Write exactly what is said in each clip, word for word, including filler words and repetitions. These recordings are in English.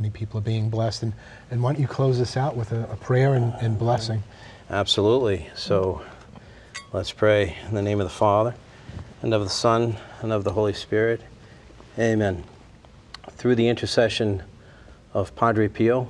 many people are being blessed. And, and why don't you close this out with a, a prayer and, and blessing? Absolutely. So let's pray in the name of the Father, and of the Son, and of the Holy Spirit. Amen. Through the intercession of Padre Pio,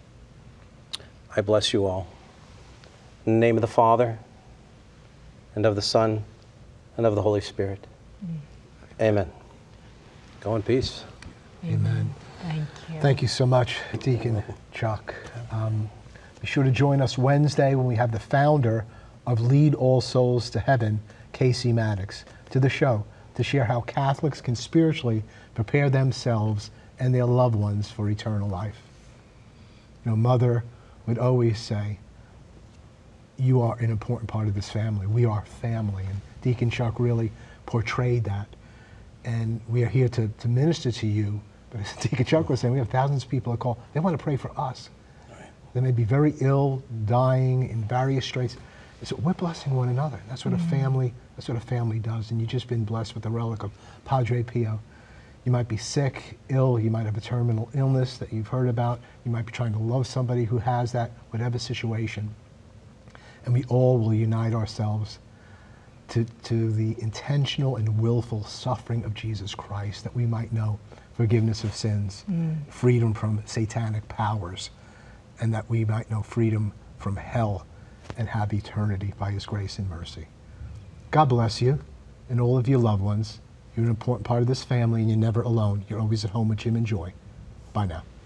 I bless you all. In the name of the Father, and of the Son, and of the Holy Spirit. Amen. Go in peace. Amen. Thank you. Thank you so much, Deacon Chuck. Um, be sure to join us Wednesday when we have the founder of Lead All Souls to Heaven, Casey Maddox, to the show to share how Catholics can spiritually prepare themselves and their loved ones for eternal life. You know, Mother would always say, you are an important part of this family. We are family. And Deacon Chuck really portrayed that. And we are here to, to minister to you. But as Deacon Chuck was saying, we have thousands of people that call. They want to pray for us. Right. They may be very ill, dying in various straits. So we're blessing one another. That's what mm-hmm. a family, that's what a family does. And you've just been blessed with the relic of Padre Pio. You might be sick, ill, you might have a terminal illness that you've heard about. You might be trying to love somebody who has that, whatever situation. And we all will unite ourselves to, to the intentional and willful suffering of Jesus Christ, that we might know forgiveness of sins, mm. freedom from satanic powers, and that we might know freedom from hell and have eternity by his grace and mercy. God bless you and all of your loved ones. You're an important part of this family, and you're never alone. You're always at home with Jim and Joy. Bye now.